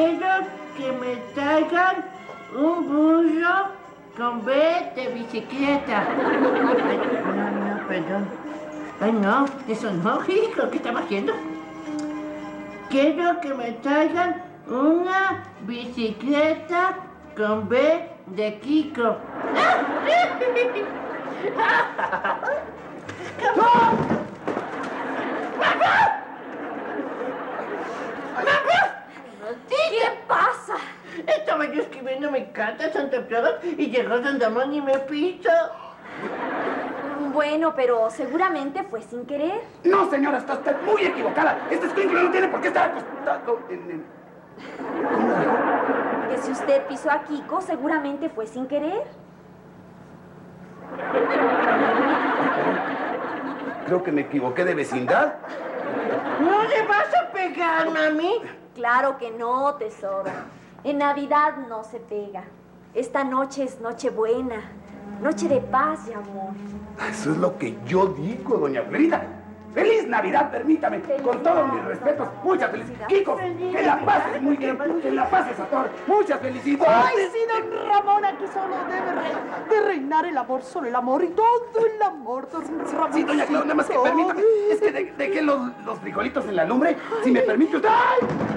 Quiero que me traigan un burro con B de bicicleta. Ay, no, perdón. Ay, no, eso no, hijo, ¿qué estaba haciendo? Quiero que me traigan una bicicleta con B de Kiko. ¿Qué pasa? Estaba yo escribiendo mi carta a Santa Claus y llegó Santa Mani y me pisó. Bueno, pero seguramente fue sin querer. No, señora, está usted muy equivocada. Este escuinclo no tiene por qué estar acostado en... Que si usted pisó a Kiko, seguramente fue sin querer. Creo que me equivoqué de vecindad. ¿No le vas a pegar, mami? Claro que no, tesoro. En Navidad no se pega. Esta noche es Nochebuena. Noche de paz y amor. Eso es lo que yo digo, doña Florinda. ¡Feliz Navidad, permítame! Con todos mis respetos, muchas felicidades. Kiko, que la pases muy bien, que la pases a todos. Muchas felicidades. Ay, sí, don Ramón, aquí solo debe reinar el amor, solo el amor y todo el amor, don Ramón. Sí, doña Claudia, nada más que permítame. Es que dejé los frijolitos en la lumbre. Si me permite usted... ¡Ay!